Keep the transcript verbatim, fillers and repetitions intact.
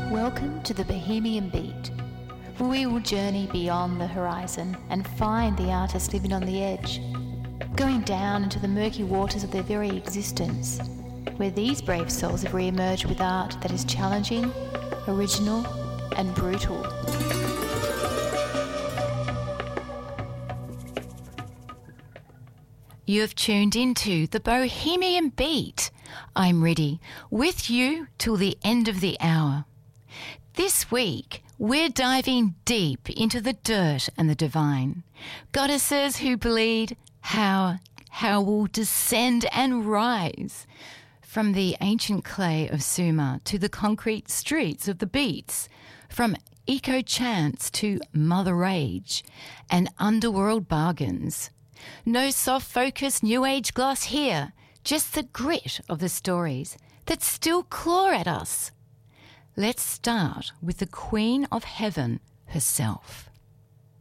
Welcome to the Bohemian Beat, where we will journey beyond the horizon and find the artist living on the edge, going down into the murky waters of their very existence, where these brave souls have re-emerged with art that is challenging, original and brutal. You have tuned into the Bohemian Beat. I'm ready, with you till the end of the hour. This week, we're diving deep into the dirt and the divine. Goddesses who bleed, how, how will descend and rise. From the ancient clay of Sumer to the concrete streets of the beats, from eco chants to mother rage and underworld bargains. No soft focus new age gloss here, just the grit of the stories that still claw at us. Let's start with the Queen of Heaven herself.